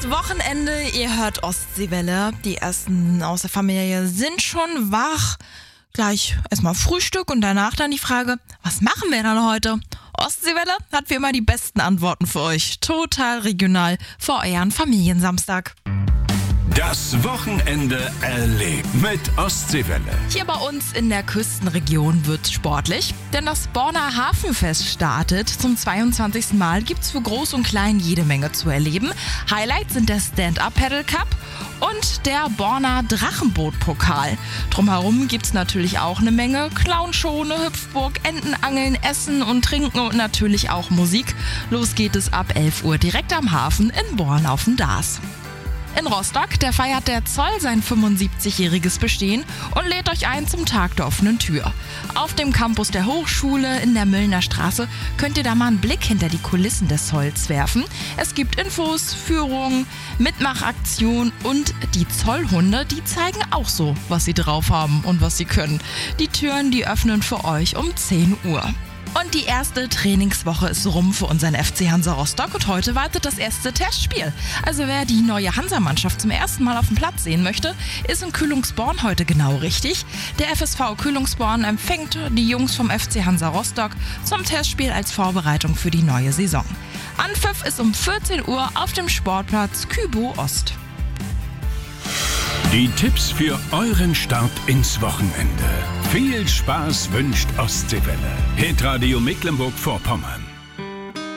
Wochenende, ihr hört Ostseewelle. Die ersten aus der Familie sind schon wach. Gleich erstmal Frühstück und danach dann die Frage, was machen wir dann heute? Ostseewelle hat wie immer die besten Antworten für euch. Total regional für euren Familiensamstag. Das Wochenende erlebt mit Ostseewelle. Hier bei uns in der Küstenregion wird's sportlich, denn das Borner Hafenfest startet. Zum 22. Mal gibt's für Groß und Klein jede Menge zu erleben. Highlights sind der Stand-Up-Paddle-Cup und der Borner Drachenboot-Pokal. Drumherum gibt's natürlich auch eine Menge Clownschone, Hüpfburg, Entenangeln, Essen und Trinken und natürlich auch Musik. Los geht es ab 11 Uhr direkt am Hafen in Born auf dem Daas. In Rostock, da feiert der Zoll sein 75-jähriges Bestehen und lädt euch ein zum Tag der offenen Tür. Auf dem Campus der Hochschule in der Müllner Straße könnt ihr da mal einen Blick hinter die Kulissen des Zolls werfen. Es gibt Infos, Führungen, Mitmachaktionen und die Zollhunde, die zeigen auch so, was sie drauf haben und was sie können. Die Türen, die öffnen für euch um 10 Uhr. Und die erste Trainingswoche ist rum für unseren FC Hansa Rostock und heute wartet das erste Testspiel. Also wer die neue Hansa-Mannschaft zum ersten Mal auf dem Platz sehen möchte, ist in Kühlungsborn heute genau richtig. Der FSV Kühlungsborn empfängt die Jungs vom FC Hansa Rostock zum Testspiel als Vorbereitung für die neue Saison. Anpfiff ist um 14 Uhr auf dem Sportplatz Kübo Ost. Die Tipps für euren Start ins Wochenende. Viel Spaß wünscht Ostseewelle. Hitradio Mecklenburg-Vorpommern.